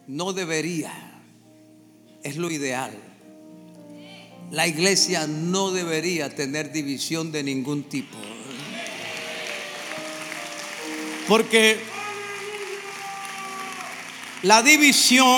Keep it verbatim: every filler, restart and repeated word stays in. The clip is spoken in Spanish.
no debería, es lo ideal. La iglesia no debería tener división de ningún tipo, porque la división